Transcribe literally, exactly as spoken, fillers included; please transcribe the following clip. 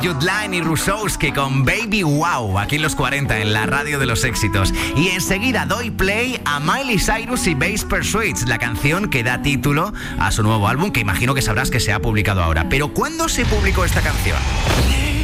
Judline y Rusowski con Baby Wow, aquí en los cuarenta, en la radio de los éxitos. Y enseguida doy play a Miley Cyrus y Bass Pursuits, la canción que da título a su nuevo álbum, que imagino que sabrás que se ha publicado ahora. Pero ¿cuándo se publicó esta canción?